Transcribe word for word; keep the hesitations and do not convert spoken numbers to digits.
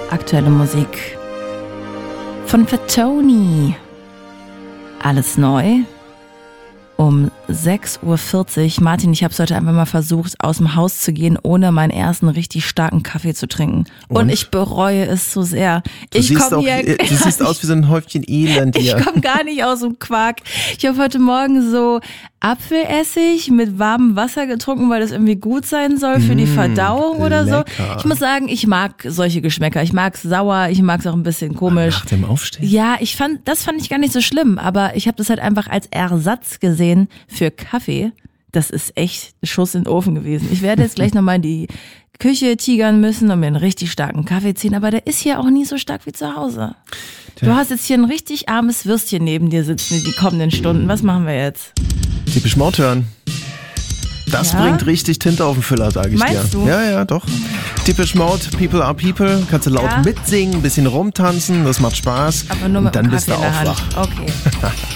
Aktuelle Musik von Fatoni. Alles neu um sechs Uhr vierzig. Martin, ich habe es heute einfach mal versucht, aus dem Haus zu gehen, ohne meinen ersten richtig starken Kaffee zu trinken. Und, Und ich bereue es so sehr. Du, ich siehst, auch, hier du siehst aus wie so ein Häufchen Elend hier. Ich komme gar nicht aus dem Quark. Ich habe heute Morgen so Apfelessig mit warmem Wasser getrunken, weil das irgendwie gut sein soll für mmh, die Verdauung oder lecker. so. Ich muss sagen, ich mag solche Geschmäcker. Ich mag es sauer, ich mag es auch ein bisschen komisch. Nach dem Aufstehen? Ja, ich fand, das fand ich gar nicht so schlimm, aber ich habe das halt einfach als Ersatz gesehen für Kaffee. Das ist echt ein Schuss in den Ofen gewesen. Ich werde jetzt gleich nochmal in die Küche tigern müssen und mir einen richtig starken Kaffee ziehen, aber der ist hier auch nie so stark wie zu Hause. Du hast jetzt hier ein richtig armes Würstchen neben dir sitzen die kommenden Stunden. Was machen wir jetzt? Typisch Maut hören. Das ja? bringt richtig Tinte auf den Füller, sage ich Meinst dir. Du? Ja, ja, doch. Typisch Maut, People are People. Kannst du laut ja? mitsingen, ein bisschen rumtanzen, das macht Spaß. Aber nur mit und dann dem bist du Kaffee in auch der wach. Hand. Okay.